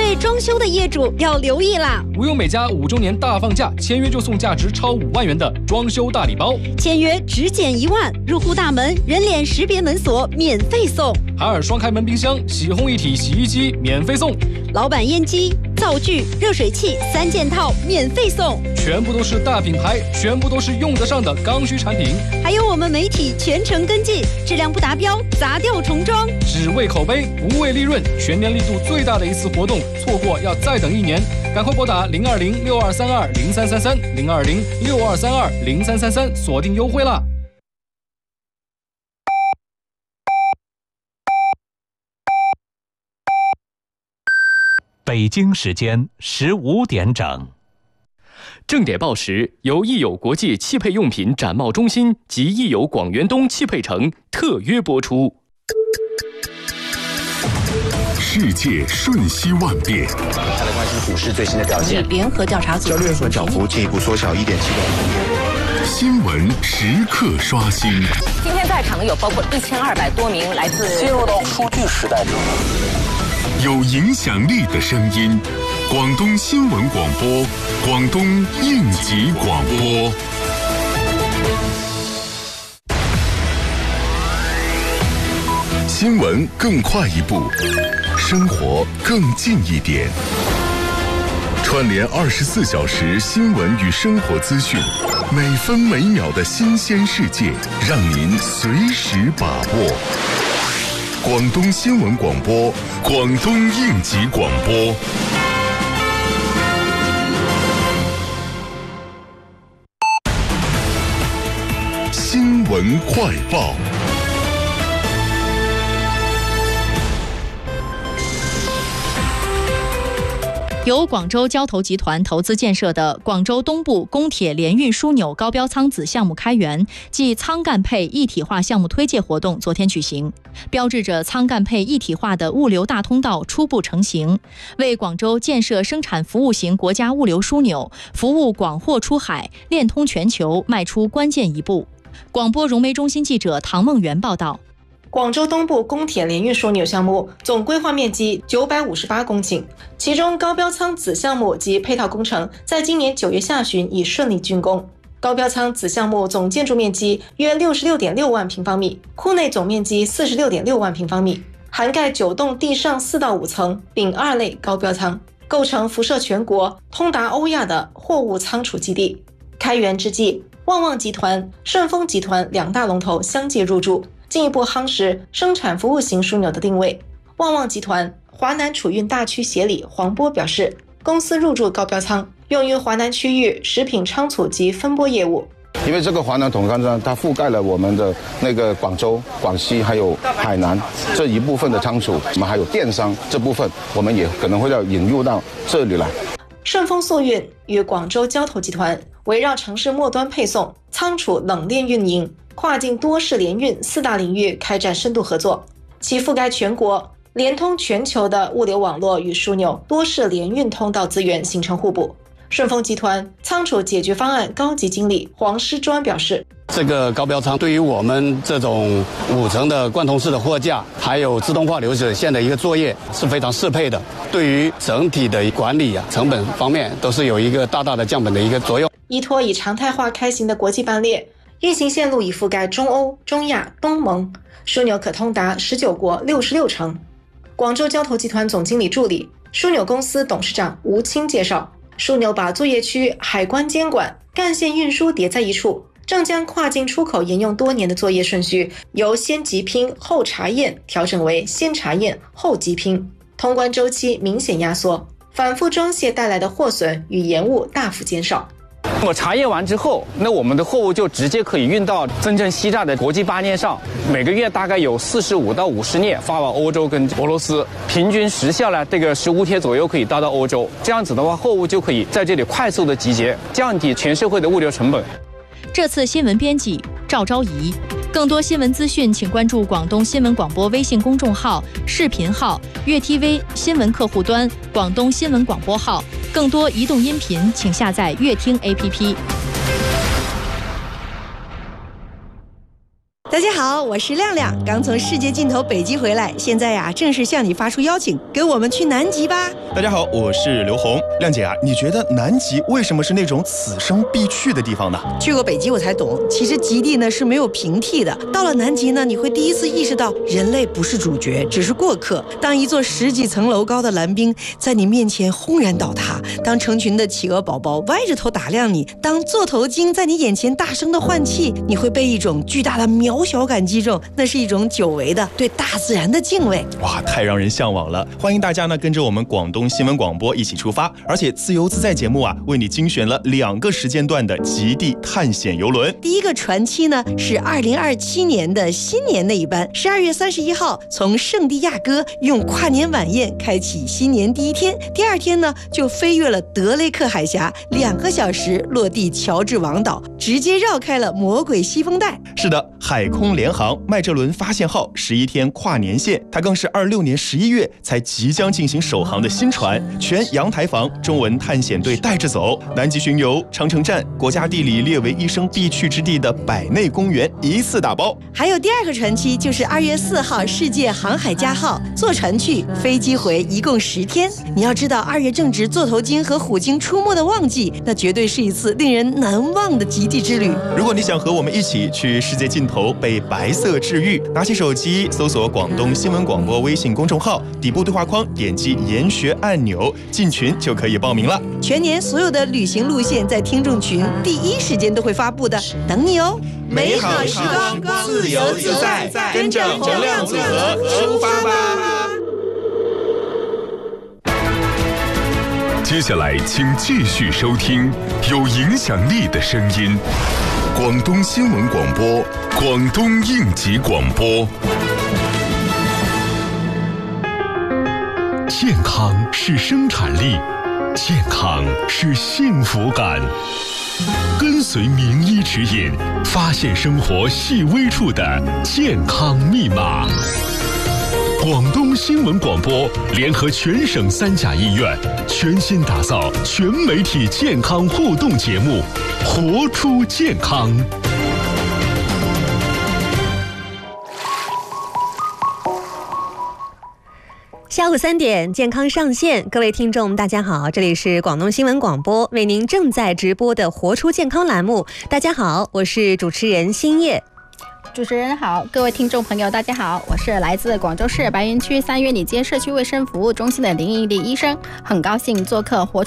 位装修的业主要留意啦！ 无忧美家5周年大放价，签约就送价值超5万元的装修大礼包， 签约只减1万，入户大门人脸识别门锁免费送， 海尔双开门冰箱、洗烘一体洗衣机免费送， 老板烟机、灶具、热水器3件套免费送， 全部都是大品牌，全部都是用得上的刚需产品， 还有我们媒体全程跟进，质量不达标砸掉重装， 只为口碑不为利润，全年力度最大的一次活动，错过要再等1年，赶快拨打020-6232-0333，020-6232-0333，锁定优惠啦！ 北京时间15点整。 正点报时由益友国际汽配用品展贸中心及益友广元东汽配城特约播出。 世界瞬息万变， 再来关心股市最新的表现。 联合调查组交易日涨幅进一步缩小1.7%。 新闻时刻刷新。 今天在场的有包括1200多名来自进入到数据时代中， 有影响力的声音，广东新闻广播，广东应急广播。新闻更快一步，生活更近一点。串联24小时新闻与生活资讯，每分每秒的新鲜世界，让您随时把握。广东新闻广播，广东应急广播。新闻快报。 由广州交投集团投资建设的广州东部公铁联运枢纽高标舱子项目开源暨舱干配一体化项目推介活动昨天举行，标志着舱干配一体化的物流大通道初步成型，为广州建设生产服务型国家物流枢纽、服务广货出海、链通全球迈出关键一步。广播融媒中心记者唐梦圆报道。 广州东部公铁联运枢纽项目总规划面积958公顷，其中高标舱子项目及配套工程在今年9月下旬已顺利竣工。高标舱子项目总建筑面积约66.6万平方米，库内总面积46.6万平方米，涵盖9栋地上4到5层丙2类高标舱，构成辐射全国、通达欧亚的货物仓储基地。开园之际，旺旺集团、顺丰集团2大龙头相继入驻，进一步夯实生产服务型枢纽的定位。旺旺集团华南储运大区协理黄波表示，公司入驻高标舱，用于华南区域食品仓储及分拨业务。 因为这个华南统勘站，它覆盖了我们的那个广州、广西还有海南这一部分的仓储，我们还有电商这部分，我们也可能会要引入到这里来。 顺丰速运与广州交投集团围绕城市末端配送、仓储冷链运营、跨境多式联运4大领域开展深度合作，其覆盖全国、连通全球的物流网络与枢纽多式联运通道资源形成互补。顺丰集团仓储解决方案高级经理黄师专表示， 这个高标舱对于我们这种5层的贯通式的货架，还有自动化流水线的一个作业是非常适配的，对于整体的管理成本方面都是有一个大大的降本的一个作用。 依托已常态化开行的国际班列，运行线路已覆盖中欧、中亚、东盟，枢纽可通达19国66城。广州交投集团总经理助理、枢纽公司董事长吴清介绍，枢纽把作业区、海关监管、干线运输叠在一处，正将跨境出口沿用多年的作业顺序由先集拼后查验调整为先查验后集拼，通关周期明显压缩，反复装卸带来的货损与延误大幅减少。 我查验完之后，那我们的货物就直接可以运到真正西栅的国际巴列上，每个月大概有45到50列发往欧洲跟俄罗斯，平均时效呢，这个15天左右可以到欧洲。这样子的话，货物就可以在这里快速的集结，降低全社会的物流成本。 这次新闻编辑赵昭仪。更多新闻资讯，请关注广东新闻广播微信公众号、视频号、粤 TV 新闻客户端、广东新闻广播号。更多移动音频，请下载粤听 APP。 大家好。 好，我是亮亮，刚从世界尽头北极回来，现在呀，正式向你发出邀请，跟我们去南极吧。 大家好，我是刘红。亮姐啊，你觉得南极为什么是那种此生必去的地方呢？ 去过北极我才懂，其实极地呢是没有平替的。到了南极呢，你会第一次意识到人类不是主角，只是过客。当一座10几层楼高的蓝冰在你面前轰然倒塌，当成群的企鹅宝宝歪着头打量你，当座头鲸在你眼前大声的换气，你会被一种巨大的渺小感击中，那是一种久违的对大自然的敬畏。 哇，太让人向往了！欢迎大家呢跟着我们广东新闻广播一起出发，而且自由自在节目啊为你精选了2个时间段的极地探险游轮。 第一个船期呢是2027年的新年那一班，12月31号从圣地亚哥用跨年晚宴开启新年第一天，第2天呢就飞越了德雷克海峡，2个小时落地乔治王岛，直接绕开了魔鬼西风带。 是的，海空联航麦哲伦发现号11天跨年线，它更是26年11月才即将进行首航的新船，全阳台房中文探险队带着走，南极巡游、长城站、国家地理列为一生必去之地的百内公园一次打包。 还有第2个船期就是2月4号世界航海家号，坐船去，飞机回，一共10天。你要知道2月正值座头鲸和虎鲸出没的旺季，那绝对是一次令人难忘的极地之旅。 如果你想和我们一起去世界尽头被白色治愈，拿起手机搜索广东新闻广播微信公众号，底部对话框点击研学按钮进群就可以报名了。 全年所有的旅行路线在听众群第一时间都会发布的，等你哦。 美好时光，自由自在，跟着能量组合出发吧。 接下来请继续收听有影响力的声音，广东新闻广播，广东应急广播。健康是生产力，健康是幸福感。跟随名医指引，发现生活细微处的健康密码。广东新闻广播联合全省3甲医院，全新打造全媒体健康互动节目《活出健康》。 下午3点，健康上线，各位听众大家好，这里是广东新闻广播为您正在直播的活出健康栏目。大家好，我是主持人新叶。 主持人好，各位听众朋友大家好，我是来自广州市白云区3元里街社区卫生服务中心的林怡丽医生，很高兴做客活